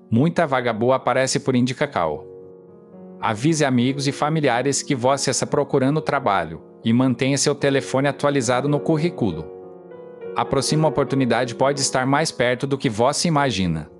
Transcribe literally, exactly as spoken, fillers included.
Muita vaga boa aparece por Indicacal. Avise amigos e familiares que você está procurando trabalho e mantenha seu telefone atualizado no currículo. A próxima oportunidade pode estar mais perto do que você imagina.